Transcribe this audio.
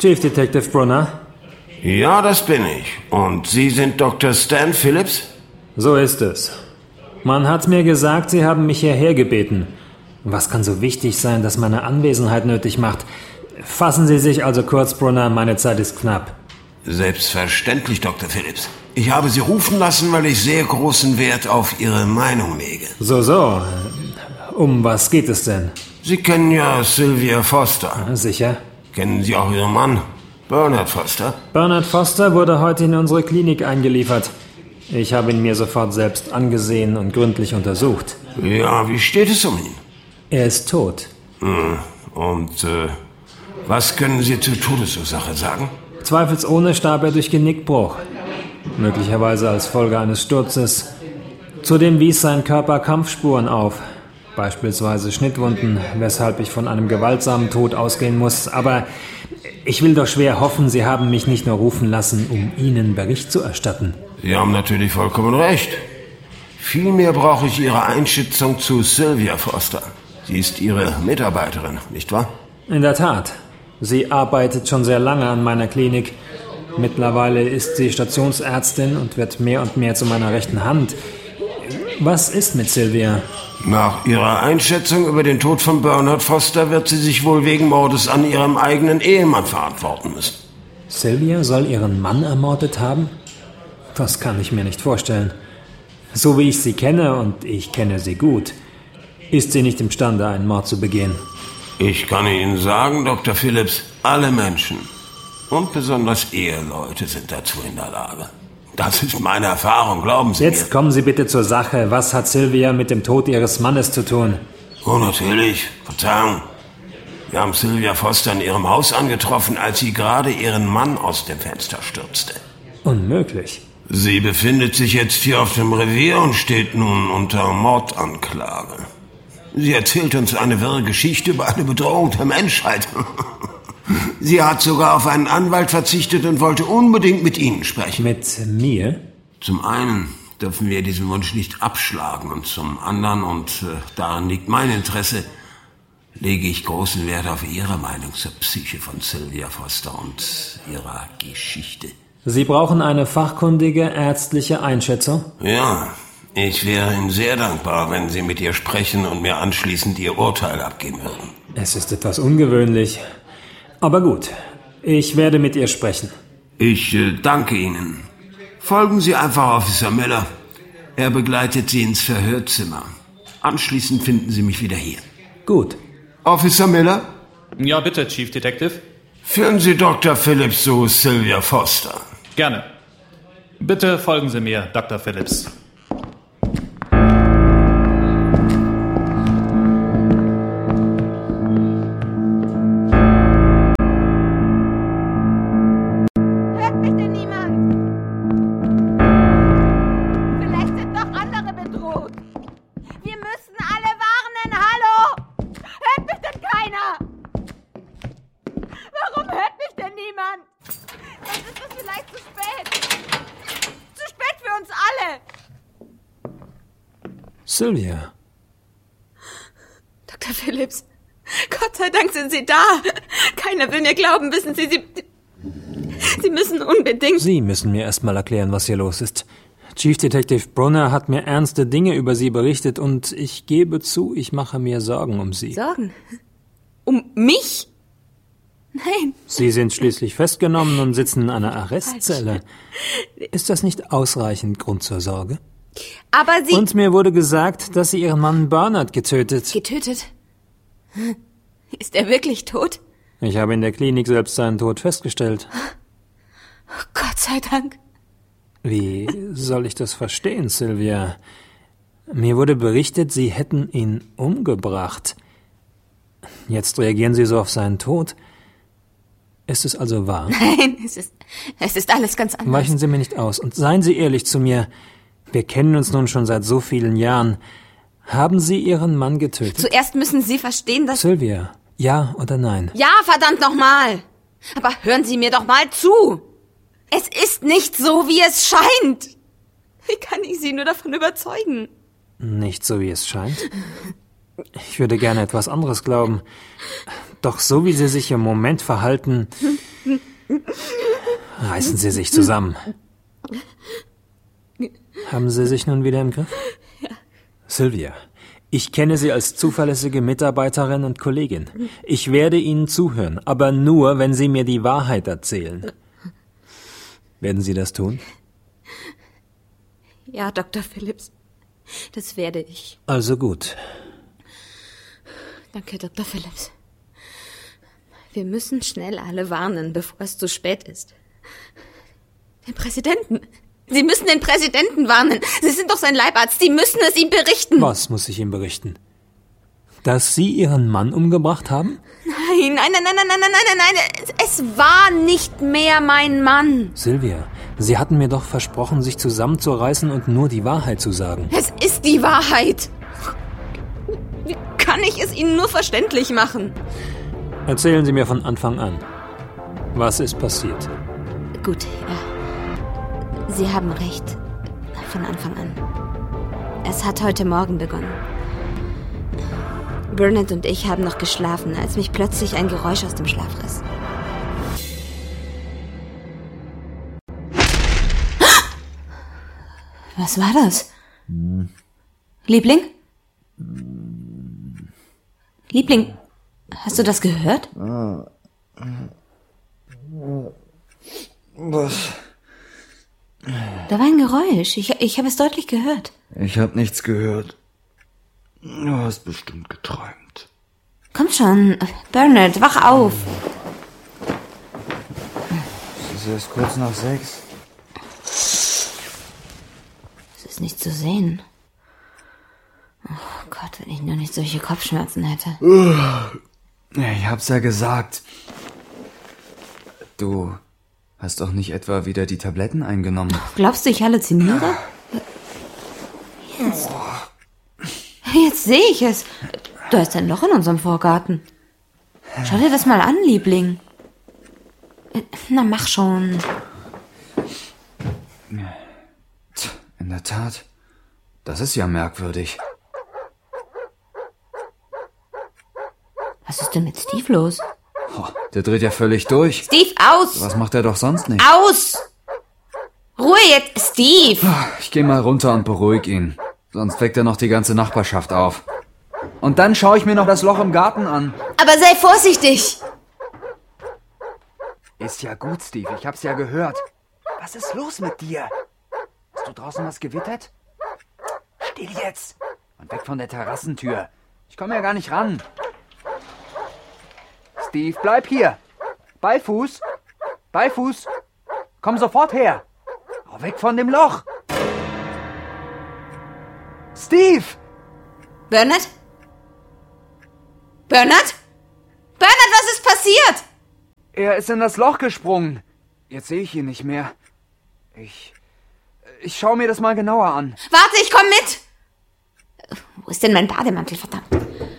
Chief Detective Brunner? Ja, das bin ich. Und Sie sind Dr. Stan Phillips? So ist es. Man hat mir gesagt, Sie haben mich hierher gebeten. Was kann so wichtig sein, dass meine Anwesenheit nötig macht? Fassen Sie sich also kurz, Brunner, meine Zeit ist knapp. Selbstverständlich, Dr. Phillips. Ich habe Sie rufen lassen, weil ich sehr großen Wert auf Ihre Meinung lege. So. Um was geht es denn? Sie kennen ja Sylvia Foster. Sicher. Kennen Sie auch Ihren Mann, Bernard Foster? Bernard Foster wurde heute in unsere Klinik eingeliefert. Ich habe ihn mir sofort selbst angesehen und gründlich untersucht. Ja, wie steht es um ihn? Er ist tot. Und was können Sie zur Todesursache sagen? Zweifelsohne starb er durch Genickbruch. Möglicherweise als Folge eines Sturzes. Zudem wies sein Körper Kampfspuren auf. Beispielsweise Schnittwunden, weshalb ich von einem gewaltsamen Tod ausgehen muss. Aber ich will doch schwer hoffen, Sie haben mich nicht nur rufen lassen, um Ihnen Bericht zu erstatten. Sie haben natürlich vollkommen recht. Vielmehr brauche ich Ihre Einschätzung zu Sylvia Foster. Sie ist Ihre Mitarbeiterin, nicht wahr? In der Tat. Sie arbeitet schon sehr lange an meiner Klinik. Mittlerweile ist sie Stationsärztin und wird mehr und mehr zu meiner rechten Hand. Was ist mit Sylvia? Nach Ihrer Einschätzung über den Tod von Bernard Foster wird sie sich wohl wegen Mordes an ihrem eigenen Ehemann verantworten müssen. Sylvia soll ihren Mann ermordet haben? Das kann ich mir nicht vorstellen. So wie ich sie kenne, und ich kenne sie gut, ist sie nicht imstande, einen Mord zu begehen. Ich kann Ihnen sagen, Dr. Phillips, alle Menschen und besonders Eheleute sind dazu in der Lage. Das ist meine Erfahrung, glauben Sie mir. Jetzt kommen Sie bitte zur Sache. Was hat Sylvia mit dem Tod Ihres Mannes zu tun? Oh, natürlich. Verzeihung. Wir haben Sylvia Foster in ihrem Haus angetroffen, als sie gerade ihren Mann aus dem Fenster stürzte. Unmöglich. Sie befindet sich jetzt hier auf dem Revier und steht nun unter Mordanklage. Sie erzählt uns eine wirre Geschichte über eine Bedrohung der Menschheit. Sie hat sogar auf einen Anwalt verzichtet und wollte unbedingt mit Ihnen sprechen. Mit mir? Zum einen dürfen wir diesen Wunsch nicht abschlagen und zum anderen, und daran liegt mein Interesse, lege ich großen Wert auf Ihre Meinung zur Psyche von Sylvia Foster und ihrer Geschichte. Sie brauchen eine fachkundige ärztliche Einschätzung? Ja, ich wäre Ihnen sehr dankbar, wenn Sie mit ihr sprechen und mir anschließend Ihr Urteil abgeben würden. Es ist etwas ungewöhnlich. Aber gut, ich werde mit ihr sprechen. Ich danke Ihnen. Folgen Sie einfach Officer Miller. Er begleitet Sie ins Verhörzimmer. Anschließend finden Sie mich wieder hier. Gut. Officer Miller? Ja, bitte, Chief Detective. Führen Sie Dr. Phillips zu Sylvia Foster. Gerne. Bitte folgen Sie mir, Dr. Phillips. Sylvia. Dr. Phillips, Gott sei Dank sind Sie da. Keiner will mir glauben, wissen Sie, Sie müssen unbedingt... Sie müssen mir erst mal erklären, was hier los ist. Chief Detective Brunner hat mir ernste Dinge über Sie berichtet und ich gebe zu, ich mache mir Sorgen um Sie. Sorgen? Um mich? Nein. Sie sind schließlich festgenommen und sitzen in einer Arrestzelle. Ist das nicht ausreichend Grund zur Sorge? Aber Sie... Und mir wurde gesagt, dass Sie Ihren Mann Bernard getötet. Getötet? Ist er wirklich tot? Ich habe in der Klinik selbst seinen Tod festgestellt. Oh, Gott sei Dank. Wie soll ich das verstehen, Sylvia? Mir wurde berichtet, Sie hätten ihn umgebracht. Jetzt reagieren Sie so auf seinen Tod. Ist es also wahr? Nein, es ist alles ganz anders. Weichen Sie mir nicht aus und seien Sie ehrlich zu mir. Wir kennen uns nun schon seit so vielen Jahren. Haben Sie Ihren Mann getötet? Zuerst müssen Sie verstehen, dass... Sylvia, ja oder nein? Ja, verdammt nochmal! Aber hören Sie mir doch mal zu! Es ist nicht so, wie es scheint! Wie kann ich Sie nur davon überzeugen? Nicht so, wie es scheint? Ich würde gerne etwas anderes glauben. Doch so, wie Sie sich im Moment verhalten, Reißen Sie sich zusammen. Haben Sie sich nun wieder im Griff? Ja. Sylvia, ich kenne Sie als zuverlässige Mitarbeiterin und Kollegin. Ich werde Ihnen zuhören, aber nur, wenn Sie mir die Wahrheit erzählen. Werden Sie das tun? Ja, Dr. Phillips, das werde ich. Also gut. Danke, Dr. Phillips. Wir müssen schnell alle warnen, bevor es zu spät ist. Den Präsidenten. Sie müssen den Präsidenten warnen. Sie sind doch sein Leibarzt. Sie müssen es ihm berichten. Was muss ich ihm berichten? Dass Sie Ihren Mann umgebracht haben? Nein. Es war nicht mehr mein Mann. Sylvia, Sie hatten mir doch versprochen, sich zusammenzureißen und nur die Wahrheit zu sagen. Es ist die Wahrheit. Wie kann ich es Ihnen nur verständlich machen? Erzählen Sie mir von Anfang an. Was ist passiert? Gut, ja. Sie haben recht. Von Anfang an. Es hat heute Morgen begonnen. Burnett und ich haben noch geschlafen, als mich plötzlich ein Geräusch aus dem Schlaf riss. Was war das? Liebling? Liebling, hast du das gehört? Was? Da war ein Geräusch. Ich habe es deutlich gehört. Ich habe nichts gehört. Du hast bestimmt geträumt. Komm schon, Burnett, wach auf. Es ist erst kurz nach 6. Es ist nicht zu sehen. Oh Gott, wenn ich nur nicht solche Kopfschmerzen hätte. Ich hab's ja gesagt. Du hast doch nicht etwa wieder die Tabletten eingenommen? Glaubst du, ich halluziniere? Jetzt sehe ich es. Da ist ein Loch in unserem Vorgarten. Schau dir das mal an, Liebling. Na, mach schon. In der Tat. Das ist ja merkwürdig. Was ist denn mit Steve los? Oh, der dreht ja völlig durch. Steve, aus! Was macht er doch sonst nicht? Aus! Ruhe jetzt, Steve! Ich geh mal runter und beruhig ihn. Sonst weckt er noch die ganze Nachbarschaft auf. Und dann schaue ich mir noch das Loch im Garten an. Aber sei vorsichtig! Ist ja gut, Steve. Ich hab's ja gehört. Was ist los mit dir? Hast du draußen was gewittert? Still jetzt! Und weg von der Terrassentür. Ich komme ja gar nicht ran. Steve, bleib hier. Beifuß. Beifuß. Komm sofort her. Hau weg von dem Loch. Steve! Burnett? Burnett? Burnett, was ist passiert? Er ist in das Loch gesprungen. Jetzt sehe ich ihn nicht mehr. Ich schaue mir das mal genauer an. Warte, ich komm mit. Wo ist denn mein Bademantel, verdammt?